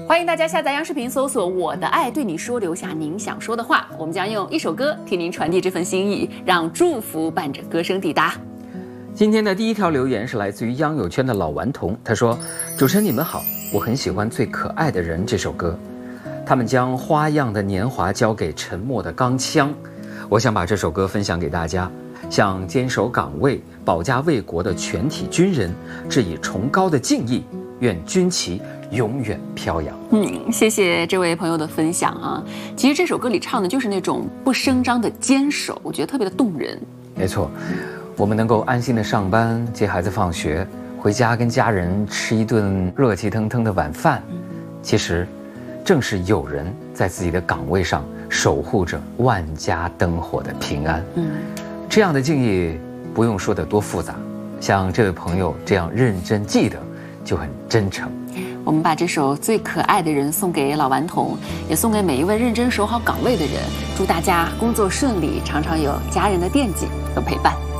欢迎大家下载央视频，搜索“我的爱对你说”，留下您想说的话。我们将用一首歌替您传递这份心意，让祝福伴着歌声抵达。 今天的第一条留言是来自于央友圈的老顽童，他说：“主持人你们好，我很喜欢《最可爱的人》这首歌，他们将花样的年华交给沉默的钢枪。我想把这首歌分享给大家，向坚守岗位、保家卫国的全体军人致以崇高的敬意，愿军旗永远飘扬。” 谢谢这位朋友的分享啊。其实这首歌里唱的就是那种不声张的坚守，我觉得特别的动人。 没错，我们能够安心的上班，接孩子放学，回家跟家人吃一顿热气腾腾的晚饭，其实正是有人在自己的岗位上守护着万家灯火的平安。这样的敬意不用说得多复杂，像这位朋友这样认真记得就很真诚。 我们把这首《最可爱的人》送给老顽童，也送给每一位认真守好岗位的人，祝大家工作顺利，常常有家人的惦记和陪伴。